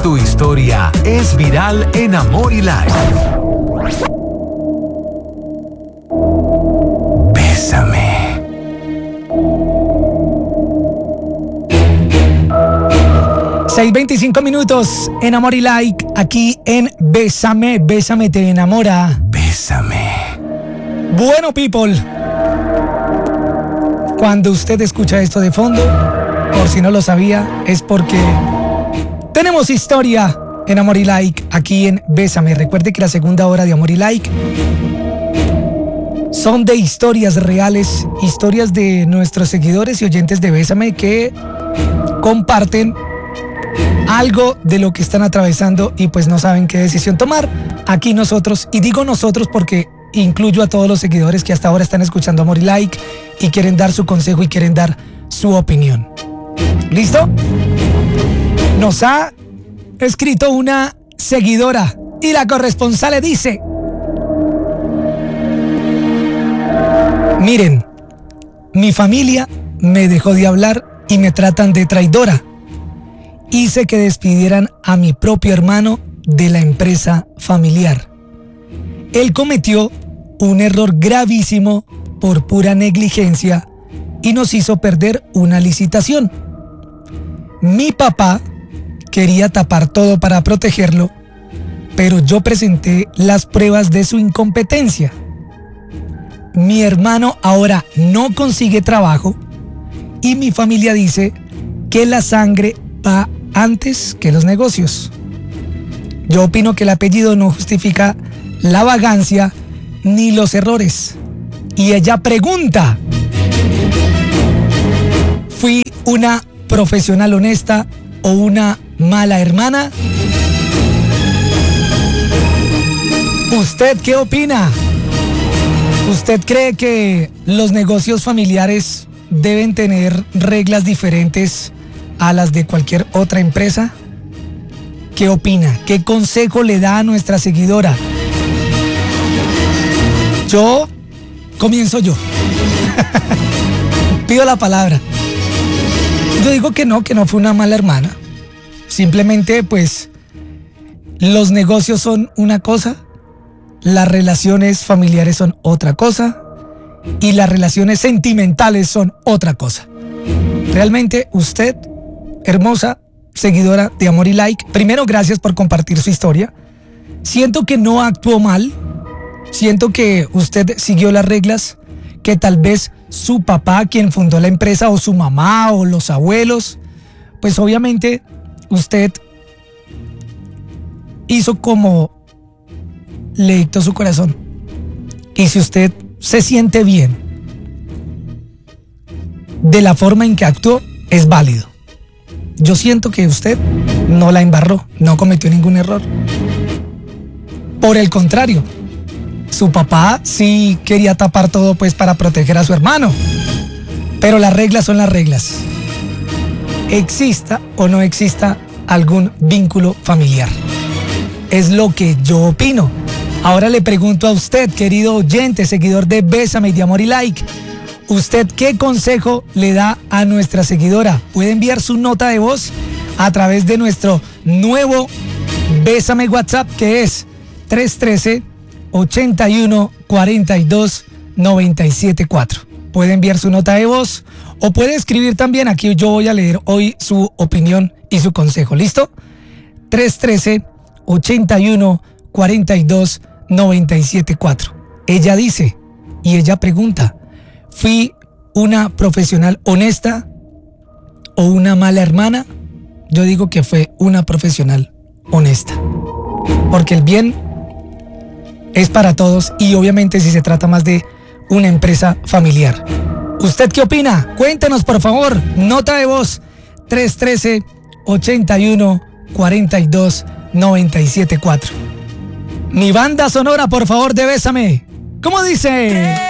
Tu historia es viral en Amor y Like. Bésame. ...6:25 en Amor y Like, aquí en Bésame, Bésame te enamora. Bésame. Bueno, people, cuando usted escucha esto de fondo, por si no lo sabía, es porque tenemos historia en Amor y Like, aquí en Bésame. Recuerde que la segunda hora de Amor y Like son de historias reales, historias de nuestros seguidores y oyentes de Bésame que comparten algo de lo que están atravesando y pues no saben qué decisión tomar. Aquí nosotros, y digo nosotros porque incluyo a todos los seguidores que hasta ahora están escuchando Amor y Like y quieren dar su consejo y quieren dar su opinión. ¿Listo? Nos ha escrito una seguidora y la corresponsal le dice: miren, mi familia me dejó de hablar y me tratan de traidora. Hice que despidieran a mi propio hermano de la empresa familiar. Él cometió un error gravísimo por pura negligencia y nos hizo perder una licitación. Mi papá quería tapar todo para protegerlo, pero yo presenté las pruebas de su incompetencia. Mi hermano ahora no consigue trabajo y mi familia dice que la sangre va antes que los negocios. Yo opino que el apellido no justifica la vagancia ni los errores. Y ella pregunta: ¿fui una profesional honesta o una mala hermana? ¿Usted qué opina? ¿Usted cree que los negocios familiares deben tener reglas diferentes a las de cualquier otra empresa? ¿Qué opina? ¿Qué consejo le da a nuestra seguidora? Comienzo yo. Pido la palabra. Yo digo que no fue una mala hermana. Simplemente, pues, los negocios son una cosa, las relaciones familiares son otra cosa y las relaciones sentimentales son otra cosa. Realmente usted, hermosa seguidora de Amor y Like, primero, gracias por compartir su historia. Siento que no actuó mal. Siento que usted siguió las reglas que tal vez su papá, quien fundó la empresa, o su mamá, o los abuelos, pues obviamente usted hizo como le dictó su corazón. Y si usted se siente bien de la forma en que actuó, es válido. Yo siento que usted no la embarró, no cometió ningún error. Por el contrario, su papá sí quería tapar todo pues para proteger a su hermano. Pero las reglas son las reglas. Exista o no exista algún vínculo familiar. Es lo que yo opino. Ahora le pregunto a usted, querido oyente, seguidor de Bésame y de Amor y Like, ¿usted qué consejo le da a nuestra seguidora? Puede enviar su nota de voz a través de nuestro nuevo Bésame WhatsApp, que es 313-81-42-974. Puede enviar su nota de voz o puede escribir también. Aquí yo voy a leer hoy su opinión y su consejo. ¿Listo? 313-81-42-974. Ella dice y ella pregunta: ¿fui una profesional honesta o una mala hermana? Yo digo que fue una profesional honesta, porque el bien es para todos y obviamente si se trata más de una empresa familiar. ¿Usted qué opina? Cuéntenos, por favor. Nota de voz 313-81-42-974. Mi banda sonora, por favor, de Bésame. ¿Cómo dice?